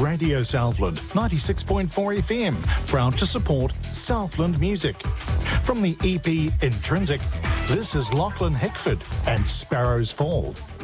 Radio Southland 96.4 FM, proud to support Southland music. From the EP Intrinsic, this is Lachlan Hickford and Sparrows Fall.